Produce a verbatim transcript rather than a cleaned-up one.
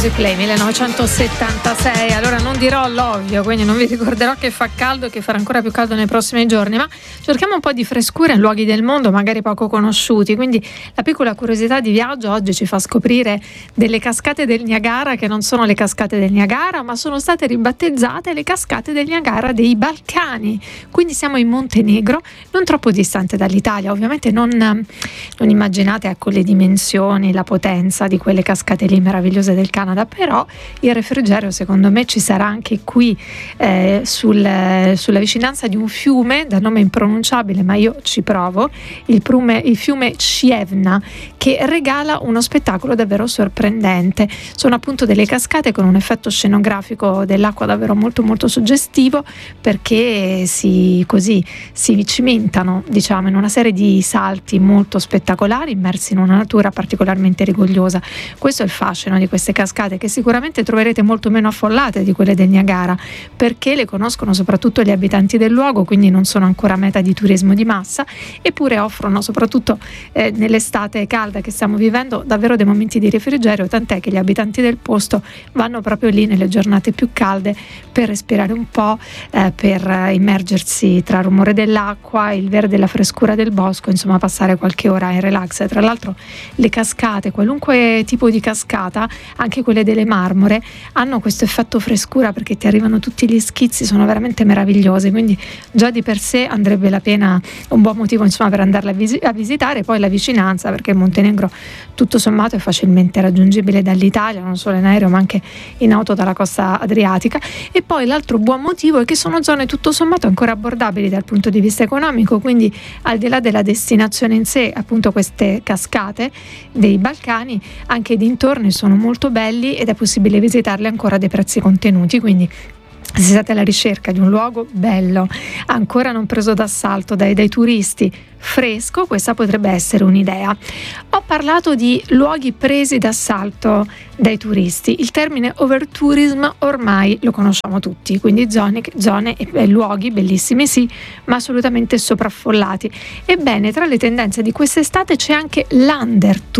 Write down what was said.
Music Play millenovecentosettantasei. Allora non dirò l'ovvio, quindi non vi ricorderò che fa caldo e che farà ancora più caldo nei prossimi giorni, ma cerchiamo un po' di frescura in luoghi del mondo magari poco conosciuti. Quindi la piccola curiosità di viaggio oggi ci fa scoprire delle cascate del Niagara che non sono le cascate del Niagara, ma sono state ribattezzate le cascate del Niagara dei Balcani. Quindi siamo in Montenegro, non troppo distante dall'Italia. Ovviamente non, non immaginate ecco le dimensioni, la potenza di quelle cascate lì meravigliose del Canada, però il refrigerio secondo me ci sarà anche qui, eh, sul, sulla vicinanza di un fiume dal nome impronunciabile, ma io ci provo, il, prume, il fiume Cievna, che regala uno spettacolo davvero sorprendente. Sono appunto delle cascate con un effetto scenografico dell'acqua davvero molto molto suggestivo, perché si, così, si cimentano diciamo in una serie di salti molto spettacolari immersi in una natura particolarmente rigogliosa. Questo è il fascino di queste cascate, che sicuramente troverete molto meno affollate di quelle del Niagara, perché le conoscono soprattutto gli abitanti del luogo, quindi non sono ancora meta di turismo di massa, eppure offrono soprattutto eh, nell'estate calda che stiamo vivendo davvero dei momenti di refrigerio, tant'è che gli abitanti del posto vanno proprio lì nelle giornate più calde per respirare un po', eh, per immergersi tra il rumore dell'acqua, il verde e la frescura del bosco, insomma passare qualche ora in relax. Tra l'altro le cascate, qualunque tipo di cascata, anche quelle delle marmore, hanno questo effetto frescura perché ti arrivano tutti gli schizzi, sono veramente meravigliose, quindi già di per sé andrebbe la pena, un buon motivo insomma per andarla a, vis- a visitare. Poi la vicinanza, perché Montenegro tutto sommato è facilmente raggiungibile dall'Italia, non solo in aereo ma anche in auto dalla costa adriatica. E poi l'altro buon motivo è che sono zone tutto sommato ancora abbordabili dal punto di vista economico, quindi al di là della destinazione in sé, appunto queste cascate dei Balcani, anche i dintorni sono molto belli ed è possibile visitarli ancora a dei prezzi contenuti. Quindi se siete alla ricerca di un luogo bello, ancora non preso d'assalto dai, dai turisti, fresco, questa potrebbe essere un'idea. Ho parlato di luoghi presi d'assalto dai turisti. Il termine overtourism ormai lo conosciamo tutti, quindi zone, zone e, e luoghi bellissimi sì, ma assolutamente sopraffollati. Ebbene, tra le tendenze di quest'estate c'è anche l'undertourism.